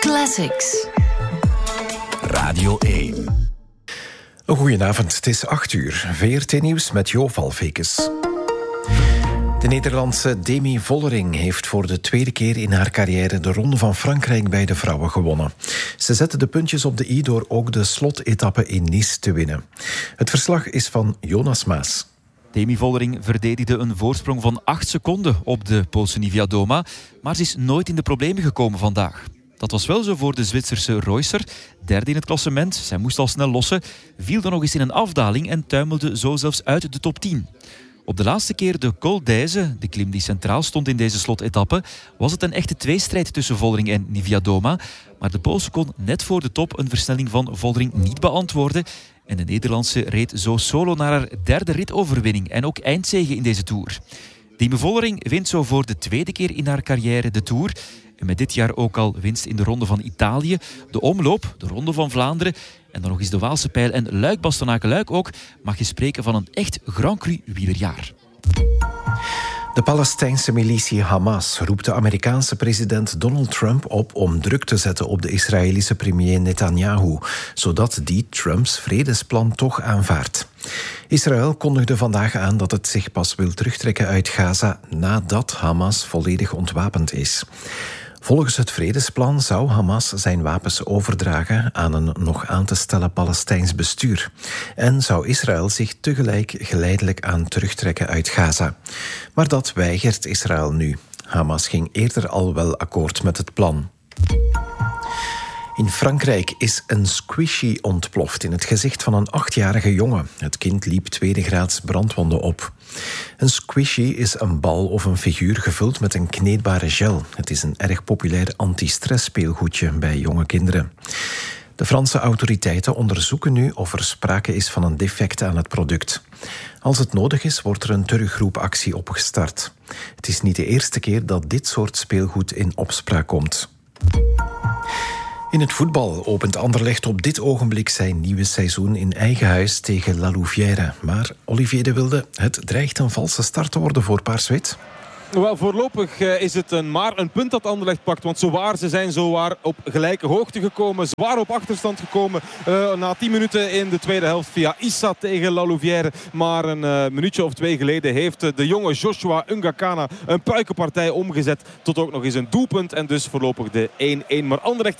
Classics. Radio 1. Een goedenavond, het is 8:00. VRT-nieuws met Jo Valvekes. De Nederlandse Demi Vollering heeft voor de tweede keer in haar carrière de Ronde van Frankrijk bij de vrouwen gewonnen. Ze zette de puntjes op de i door ook de slotetappe in Nice te winnen. Het verslag is van Jonas Maas. Demi Vollering verdedigde een voorsprong van 8 seconden op de Poolse Niewiadoma, maar ze is nooit in de problemen gekomen vandaag. Dat was wel zo voor de Zwitserse Reusser, derde in het klassement. Zij moest al snel lossen, viel dan nog eens in een afdaling en tuimelde zo zelfs uit de top 10. Op de laatste keer de Col d'Èze, de klim die centraal stond in deze slotetappe, was het een echte tweestrijd tussen Vollering en Niewiadoma. Maar de Poolse kon net voor de top een versnelling van Vollering niet beantwoorden. En de Nederlandse reed zo solo naar haar derde ritoverwinning en ook eindzege in deze Tour. Demi Vollering wint zo voor de tweede keer in haar carrière de Tour. En met dit jaar ook al winst in de Ronde van Italië, de Omloop, de Ronde van Vlaanderen en dan nog eens de Waalse Pijl en Luik-Bastenaken-Luik ook, mag je spreken van een echt Grand Cru wielerjaar. De Palestijnse militie Hamas roept de Amerikaanse president Donald Trump op om druk te zetten op de Israëlische premier Netanyahu, zodat die Trumps vredesplan toch aanvaardt. Israël kondigde vandaag aan dat het zich pas wil terugtrekken uit Gaza nadat Hamas volledig ontwapend is. Volgens het vredesplan zou Hamas zijn wapens overdragen aan een nog aan te stellen Palestijns bestuur. En zou Israël zich tegelijk geleidelijk aan terugtrekken uit Gaza. Maar dat weigert Israël nu. Hamas ging eerder al wel akkoord met het plan. In Frankrijk is een squishy ontploft in het gezicht van een 8-jarige jongen. Het kind liep tweede graads brandwonden op. Een squishy is een bal of een figuur gevuld met een kneedbare gel. Het is een erg populair anti-stress speelgoedje bij jonge kinderen. De Franse autoriteiten onderzoeken nu of er sprake is van een defect aan het product. Als het nodig is, wordt er een terugroepactie opgestart. Het is niet de eerste keer dat dit soort speelgoed in opspraak komt. In het voetbal opent Anderlecht op dit ogenblik zijn nieuwe seizoen in eigen huis tegen La Louvière. Maar Olivier de Wilde, het dreigt een valse start te worden voor Paars-Wit. Wel, voorlopig is het maar een punt dat Anderlecht pakt. Want ze zijn zowaar op gelijke hoogte gekomen. Zwaar op achterstand gekomen. Na 10 minuten in de tweede helft via Issa tegen La Louvière. Maar een minuutje of 2 geleden heeft de jonge Joshua Ngakana een puikenpartij omgezet tot ook nog eens een doelpunt. En dus voorlopig de 1-1. Maar Anderlecht